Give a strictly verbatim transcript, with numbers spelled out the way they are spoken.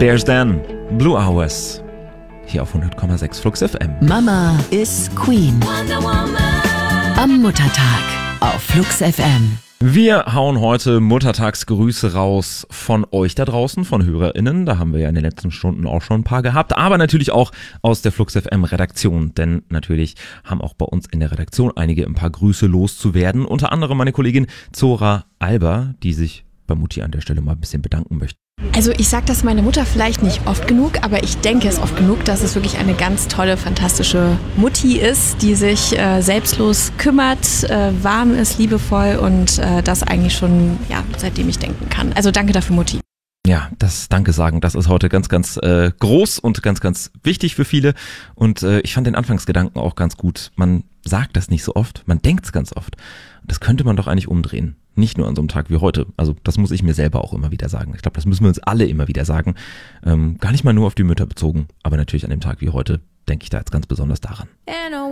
There's Dan, Blue Hours, hier auf hundert Komma sechs Flux F M. Mama ist Queen. Am Muttertag auf Flux F M. Wir hauen heute Muttertagsgrüße raus von euch da draußen, von HörerInnen. Da haben wir ja in den letzten Stunden auch schon ein paar gehabt. Aber natürlich auch aus der Flux F M Redaktion. Denn natürlich haben auch bei uns in der Redaktion einige ein paar Grüße loszuwerden. Unter anderem meine Kollegin Zora Alber, die sich bei Mutti an der Stelle mal ein bisschen bedanken möchte. Also ich sage das meiner Mutter vielleicht nicht oft genug, aber ich denke es oft genug, dass es wirklich eine ganz tolle, fantastische Mutti ist, die sich äh, selbstlos kümmert, äh, warm ist, liebevoll und äh, das eigentlich schon, ja, seitdem ich denken kann. Also danke dafür, Mutti. Ja, das Danke sagen, das ist heute ganz, ganz äh, groß und ganz, ganz wichtig für viele. Und äh, ich fand den Anfangsgedanken auch ganz gut. Man sagt das nicht so oft, man denkt es ganz oft. Das könnte man doch eigentlich umdrehen. Nicht nur an so einem Tag wie heute. Also das muss ich mir selber auch immer wieder sagen. Ich glaube, das müssen wir uns alle immer wieder sagen. Ähm, gar nicht mal nur auf die Mütter bezogen, aber natürlich an dem Tag wie heute denke ich da jetzt ganz besonders daran.